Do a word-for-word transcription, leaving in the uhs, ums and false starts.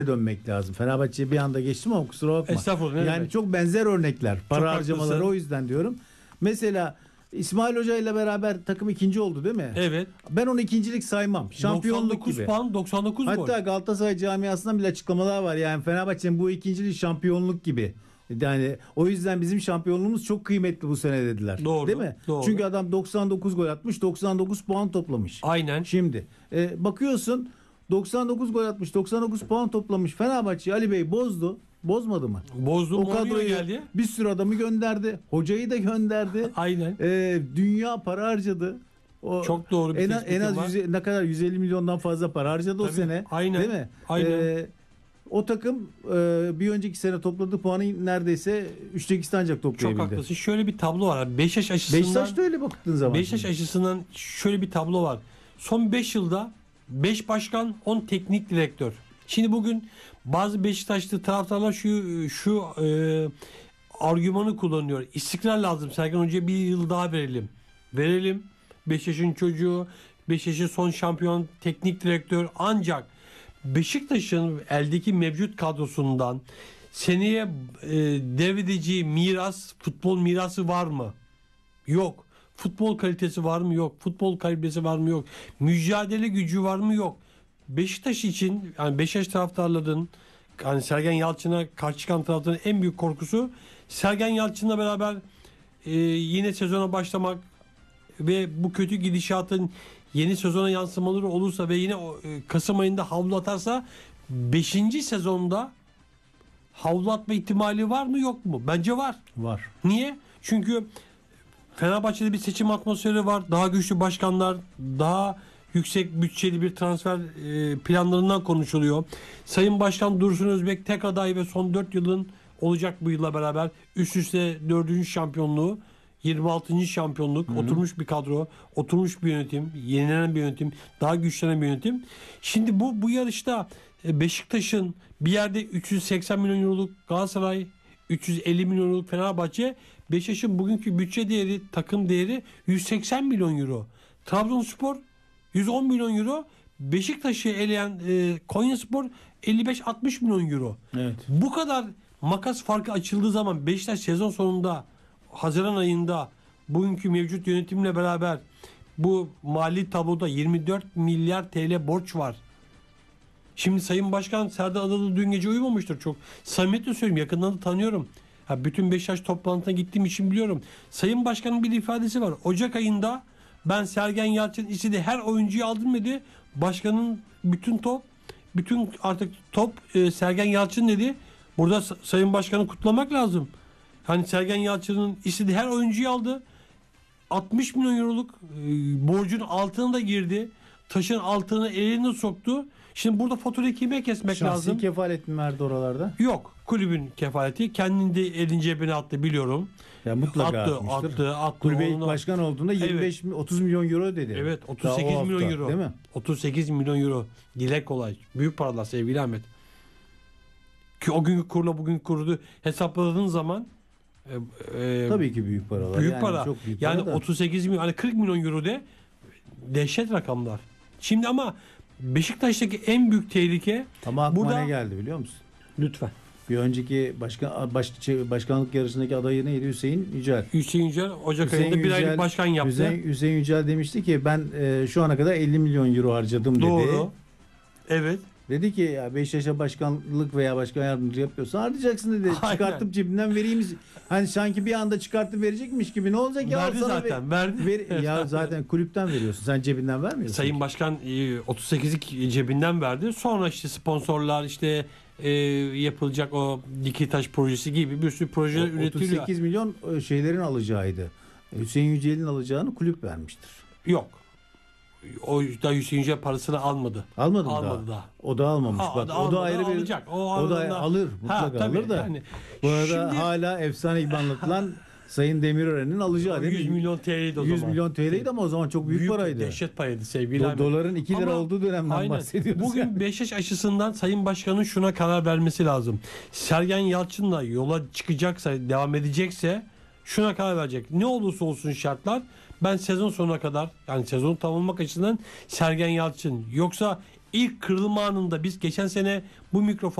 dönmek lazım. Fenerbahçe'ye bir anda geçtim ama kusura bakma. Estağfurullah. Yani demek? çok benzer örnekler. Para Çok harcamaları haklısın. o yüzden diyorum. Mesela İsmail Hoca ile beraber takım ikinci oldu değil mi? Evet. Ben onu ikincilik saymam. Şampiyonluk doksan dokuz gibi. puan, doksan dokuz gol. Hatta Galatasaray camiasından bile açıklamalar var. Yani Fenerbahçe'nin bu ikinciliği şampiyonluk gibi. Yani o yüzden bizim şampiyonluğumuz çok kıymetli bu sene dediler. Doğru, Değil mi? doğru. Çünkü adam doksan dokuz gol atmış, doksan dokuz puan toplamış. Aynen. Şimdi e, bakıyorsun doksan dokuz gol atmış, doksan dokuz puan toplamış. Fenerbahçe Ali Bey bozdu. Bozmadı mı? Bozdu. O Mourinho kadroyu geldi. bir sürü adamı gönderdi. Hocayı da gönderdi. Aynen. E, dünya para harcadı. O, Çok doğru bir en, az- tespitin en az var. yüz- ne kadar yüz elli milyondan fazla para harcadı o Tabii, sene. aynen, Değil mi? aynen. E, o takım e, bir önceki sene topladığı puanı neredeyse üçte ikisi ancak Çok toplayabildi. haklısın. Şöyle bir tablo var. Beşiktaş açısından Beşiktaş da öyle baktığın zaman. Beşiktaş açısından şöyle bir tablo var. Son beş yılda beş başkan, on teknik direktör. Şimdi bugün bazı Beşiktaşlı taraftarlar şu şu e, argümanı kullanıyor. İstikrar lazım. Sergen Hoca'ya bir yıl daha verelim. Verelim. Beşiktaş'ın çocuğu, Beşiktaş'ın son şampiyon teknik direktör, ancak Beşiktaş'ın eldeki mevcut kadrosundan seneye e, devredeceği miras, futbol mirası var mı? Yok. Futbol kalitesi var mı? Yok. Futbol kalitesi var mı? Yok. Mücadele gücü var mı? Yok. Beşiktaş için, yani Beşiktaş taraftarların, yani Sergen Yalçın'a karşı çıkan taraftarın en büyük korkusu Sergen Yalçın'la beraber e, yine sezona başlamak ve bu kötü gidişatın yeni sezona yansımaları olursa ve yine o, e, Kasım ayında havlu atarsa beşinci sezonda havlu atma ihtimali var mı yok mu? Bence var. Var. Niye? Çünkü Fenerbahçe'de bir seçim atmosferi var. Daha güçlü başkanlar, daha yüksek bütçeli bir transfer e, planlarından konuşuluyor. Sayın Başkan Dursun Özbek tek aday ve son dört yılın olacak bu yılla beraber üst üste dördüncü şampiyonluğu, yirmi altıncı şampiyonluk, Hı-hı. oturmuş bir kadro, oturmuş bir yönetim, yenilenen bir yönetim, daha güçlenen bir yönetim. Şimdi bu bu yarışta Beşiktaş'ın bir yerde üç yüz seksen milyon euroluk, Galatasaray üç yüz elli milyon euroluk, Fenerbahçe, Beşiktaş'ın bugünkü bütçe değeri, takım değeri yüz seksen milyon euro. Trabzonspor yüz on milyon euro. Beşiktaş'ı eleyen e, Konyaspor elli beş altmış milyon euro. Evet. Bu kadar makas farkı açıldığı zaman Beşiktaş sezon sonunda, Haziran ayında bugünkü mevcut yönetimle beraber bu mali tabloda yirmi dört milyar T L borç var. Şimdi Sayın Başkan Serdar Adalı dün gece uyumamıştır çok. Samimiyetle söylüyorum, yakından da tanıyorum. Ha, bütün Beşiktaş toplantısına gittiğim için biliyorum. Sayın Başkan'ın bir ifadesi var. Ocak ayında ben Sergen Yalçın istedi her oyuncuyu aldım dedi. Başkanın bütün top, bütün artık top e, Sergen Yalçın dedi. Burada Sayın Başkan'ı kutlamak lazım. Hani Sergen Yalçın'ın istediği her oyuncuyu aldı. altmış milyon euroluk e, borcun altına da girdi. Taşın altına elini soktu. Şimdi burada faturayı kime kesmek Şahsi lazım? Şahsi kefalet mi verdi oralarda? Yok. Kulübün kefaleti. Kendini de elin cebine attı biliyorum. Ya mutlaka attı, atmıştır. attı, attı. Kulübe ilk Onu- başkan olduğunda yirmi beş Evet. otuz milyon euro dedi. Evet, otuz Daha o sekiz hafta, milyon euro. Değil mi? otuz sekiz milyon euro. Dile kolay. Büyük paralar sevgili Ahmet. Ki o günkü kurla bugünkü kurdu hesapladığın zaman e, e, Tabii ki büyük paralar. büyük yani para. Çok büyük Yani para da. otuz sekiz milyon, hani kırk milyon euro de dehşet rakamlar. Şimdi ama Beşiktaş'taki en büyük tehlike Ama aklıma burada- ne geldi biliyor musun? lütfen. Bir önceki başkan baş, şey, başkanlık yarışındaki adayı neydi? Hüseyin Yücel. Hüseyin Yücel Ocak Hüseyin ayında bir Yücel- aylık başkan yaptı. Hüseyin, Hüseyin Yücel demişti ki ben e, şu ana kadar elli milyon euro harcadım dedi. Doğru. Evet. Dedi ki ya Beşiktaş'a başkanlık veya başkan yardımcı yapıyorsan harcayacaksın dedi. Aynen. Çıkartıp cebinden vereyim. Hani sanki bir anda çıkartıp verecekmiş gibi ne olacak ya? Verdi Sana zaten, verdi. ver- ya zaten kulüpten veriyorsun. Sen cebinden vermiyorsun. Sayın Başkan e, otuz sekizlik cebinden verdi. Sonra işte sponsorlar, işte e, yapılacak o Dikitaş projesi gibi bir sürü projeler O- üretiliyor. otuz sekiz milyon e, şeylerin alacağıydı. Hüseyin Yücel'in alacağını kulüp vermiştir. Yok. O da Hüseyin Yücel parasını almadı. Almadı mı Almadı daha? daha. O da almamış. Aa, Bak da o da almadı, ayrı bir alacak. O o da ardından- alır, Ha, mutlaka tabii, alır da. yani Bu arada şimdi- hala efsane gibi anlatılan Sayın Demirören'in alacağı değil mi? yüz milyon T L'ydi o yüz zaman. milyon T L'ydi ama o zaman çok büyük, paraydı. Dehşet paraydı sevgili Do- Ahmet. doların iki lira Ama- olduğu dönemden Aynen. bahsediyoruz. Bugün yani. Beşiktaş açısından Sayın Başkan'ın şuna karar vermesi lazım. Sergen Yalçın'la yola çıkacaksa, devam edecekse şuna karar verecek. Ne olursa olsun şartlar, ben sezon sonuna kadar, yani sezonu tamamlamak açısından Sergen Yalçın, yoksa ilk kırılma anında biz geçen sene bu mikrofon